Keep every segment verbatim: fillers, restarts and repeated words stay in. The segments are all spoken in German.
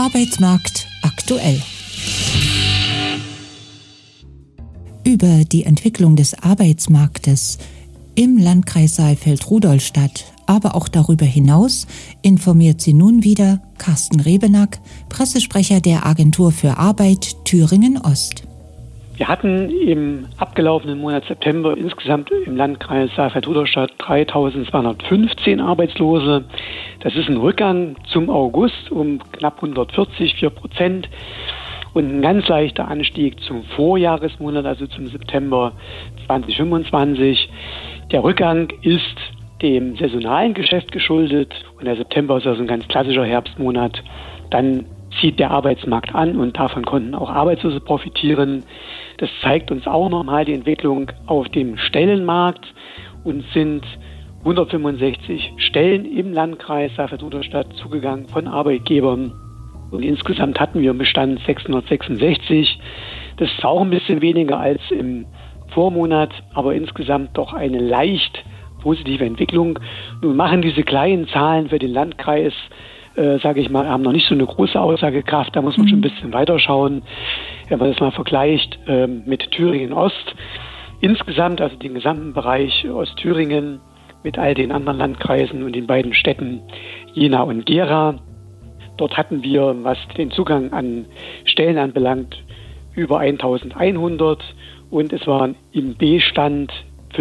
Arbeitsmarkt aktuell. Über die Entwicklung des Arbeitsmarktes im Landkreis Saalfeld-Rudolstadt, aber auch darüber hinaus, informiert sie nun wieder Carsten Rebenack, Pressesprecher der Agentur für Arbeit Thüringen Ost. Wir hatten im abgelaufenen Monat September insgesamt im Landkreis Saalfeld-Rudolstadt dreitausendzweihundertfünfzehn Arbeitslose. Das ist ein Rückgang zum August um knapp hundertvierzig, vier Prozent. Und ein ganz leichter Anstieg zum Vorjahresmonat, also zum September zweitausendfünfundzwanzig. Der Rückgang ist dem saisonalen Geschäft geschuldet und der September ist also ein ganz klassischer Herbstmonat. Dann zieht der Arbeitsmarkt an und davon konnten auch Arbeitslose profitieren. Das zeigt uns auch nochmal die Entwicklung auf dem Stellenmarkt und sind hundertfünfundsechzig Stellen im Landkreis Saalfeld-Rudolstadt zugegangen von Arbeitgebern. Und insgesamt hatten wir im Bestand sechshundertsechsundsechzig. Das ist auch ein bisschen weniger als im Vormonat, aber insgesamt doch eine leicht positive Entwicklung. Nun machen diese kleinen Zahlen für den Landkreis, äh, sage ich mal, haben noch nicht so eine große Aussagekraft. Da muss man schon ein bisschen weiterschauen, wenn man das mal vergleicht äh, mit Thüringen Ost. Insgesamt, also den gesamten Bereich Ostthüringen mit all den anderen Landkreisen und den beiden Städten Jena und Gera. Dort hatten wir, was den Zugang an Stellen anbelangt, über eintausendeinhundert und es waren im B-Stand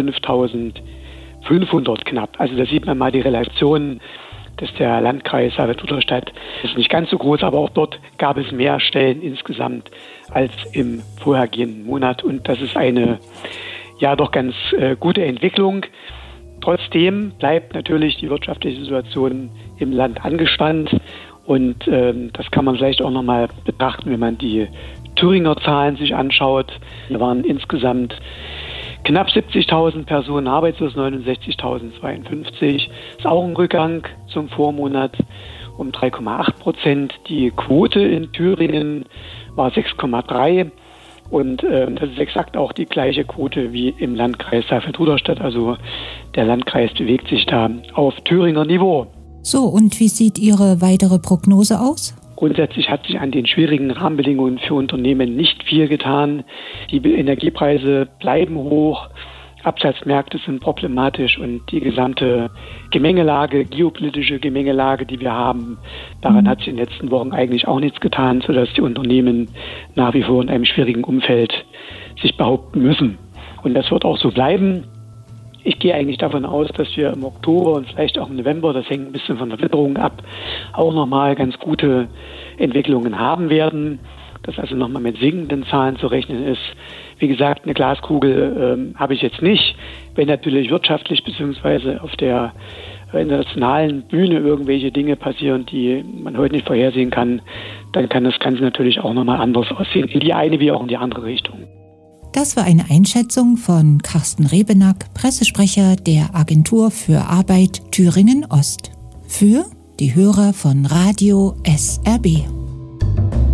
fünftausendfünfhundert knapp. Also da sieht man mal die Relation, dass der Landkreis Saalfeld-Rudolstadt ist nicht ganz so groß, aber auch dort gab es mehr Stellen insgesamt als im vorhergehenden Monat. Und das ist eine ja doch ganz äh, gute Entwicklung. Trotzdem bleibt natürlich die wirtschaftliche Situation im Land angespannt. Und ähm, das kann man vielleicht auch nochmal betrachten, wenn man die Thüringer Zahlen sich anschaut. Wir waren insgesamt knapp siebzigtausend Personen arbeitslos, neunundsechzigtausendzweiundfünfzig. Das ist auch ein Rückgang zum Vormonat um drei Komma acht Prozent. Die Quote in Thüringen war sechs Komma drei. Und äh, das ist exakt auch die gleiche Quote wie im Landkreis Saalfeld-Rudolstadt. Also der Landkreis bewegt sich da auf Thüringer Niveau. So, und wie sieht Ihre weitere Prognose aus? Grundsätzlich hat sich an den schwierigen Rahmenbedingungen für Unternehmen nicht viel getan. Die Energiepreise bleiben hoch, Absatzmärkte sind problematisch und die gesamte Gemengelage, geopolitische Gemengelage, die wir haben, daran hat sich in den letzten Wochen eigentlich auch nichts getan, sodass die Unternehmen nach wie vor in einem schwierigen Umfeld sich behaupten müssen. Und das wird auch so bleiben. Ich gehe eigentlich davon aus, dass wir im Oktober und vielleicht auch im November, das hängt ein bisschen von der Witterung ab, auch nochmal ganz gute Entwicklungen haben werden. Dass also nochmal mit sinkenden Zahlen zu rechnen ist. Wie gesagt, eine Glaskugel ähm, habe ich jetzt nicht. Wenn natürlich wirtschaftlich bzw. auf der internationalen Bühne irgendwelche Dinge passieren, die man heute nicht vorhersehen kann, dann kann das Ganze natürlich auch nochmal anders aussehen. In die eine wie auch in die andere Richtung. Das war eine Einschätzung von Carsten Rebenack, Pressesprecher der Agentur für Arbeit Thüringen Ost. Für die Hörer von Radio S R B.